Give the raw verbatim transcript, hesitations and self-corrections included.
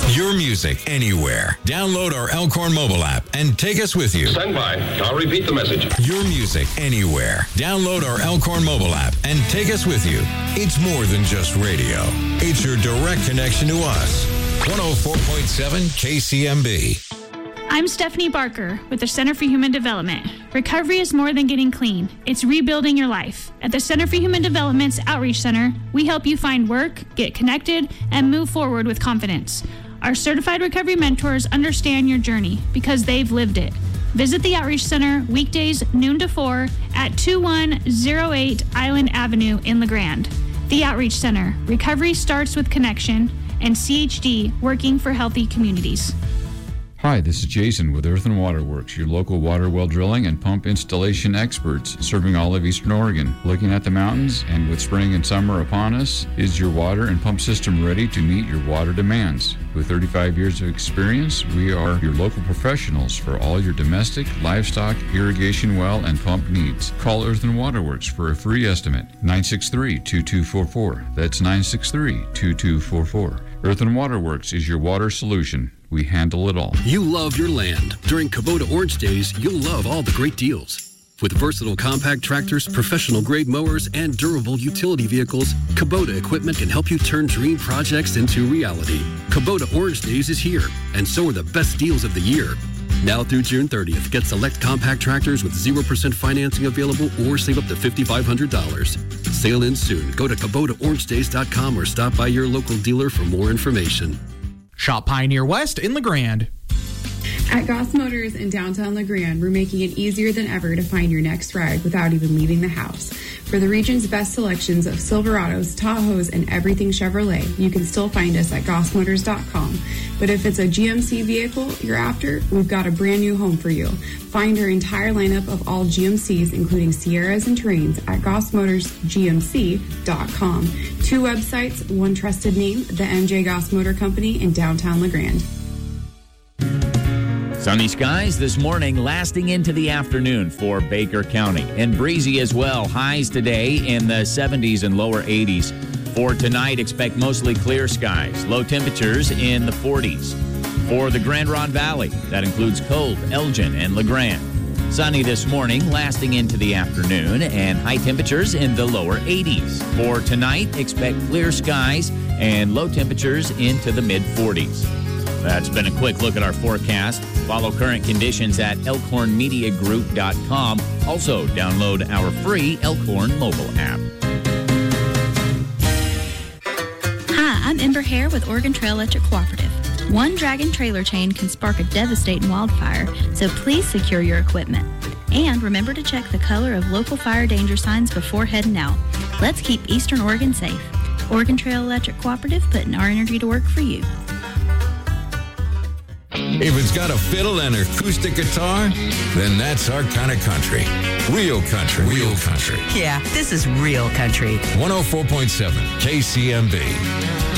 Your music anywhere. Download our Elkhorn mobile app and take us with you. Stand by. I'll repeat the message. Your music anywhere. Download our Elkhorn mobile app and take us with you. It's more than just radio. It's your direct connection to us. one oh four point seven K C M B. I'm Stephanie Barker with the Center for Human Development. Recovery is more than getting clean. It's rebuilding your life. At the Center for Human Development's Outreach Center, we help you find work, get connected, and move forward with confidence. Our certified recovery mentors understand your journey because they've lived it. Visit the Outreach Center weekdays noon to four at two one zero eight Island Avenue in LeGrand. The Outreach Center. Recovery starts with connection, and C H D working for healthy communities. Hi, this is Jason with Earth and Water Works, your local water well drilling and pump installation experts serving all of Eastern Oregon. Looking at the mountains, and with spring and summer upon us, is your water and pump system ready to meet your water demands? With thirty-five years of experience, we are your local professionals for all your domestic, livestock, irrigation well, and pump needs. Call Earth and Water Works for a free estimate, nine six three, two two four four. That's nine six three, two two four four. Earth and Water Works is your water solution. We handle it all. You love your land. During Kubota Orange Days, you'll love all the great deals. With versatile compact tractors, professional grade mowers, and durable utility vehicles, Kubota equipment can help you turn dream projects into reality. Kubota Orange Days is here, and so are the best deals of the year. Now through June thirtieth, get select compact tractors with zero percent financing available or save up to five thousand five hundred dollars. Sale ends soon. Go to Kubota Orange Days dot com or stop by your local dealer for more information. Shop Pioneer West in LeGrand. At Goss Motors in downtown LeGrand, we're making it easier than ever to find your next ride without even leaving the house. For the region's best selections of Silverados, Tahoes, and everything Chevrolet, you can still find us at Goss Motors dot com. But if it's a G M C vehicle you're after, we've got a brand new home for you. Find our entire lineup of all G M Cs, including Sierras and Terrains, at Goss Motors G M C dot com. Two websites, one trusted name, the M J Goss Motor Company in downtown LeGrand. Sunny skies this morning, lasting into the afternoon for Baker County. And breezy as well. Highs today in the seventies and lower eighties. For tonight, expect mostly clear skies. Low temperatures in the forties. For the Grand Ronde Valley, that includes Cold, Elgin, and LeGrand. Sunny this morning, lasting into the afternoon, and high temperatures in the lower eighties. For tonight, expect clear skies and low temperatures into the mid-forties. That's been a quick look at our forecast. Follow current conditions at elkhorn media group dot com. Also, download our free Elkhorn mobile app. Hi, I'm Ember Hare with Oregon Trail Electric Cooperative. One Dragon trailer chain can spark a devastating wildfire, so please secure your equipment. And remember to check the color of local fire danger signs before heading out. Let's keep Eastern Oregon safe. Oregon Trail Electric Cooperative, putting our energy to work for you. If it's got a fiddle and acoustic guitar, then that's our kind of country. Real country. Real country. Yeah, this is real country. one oh four point seven K C M B.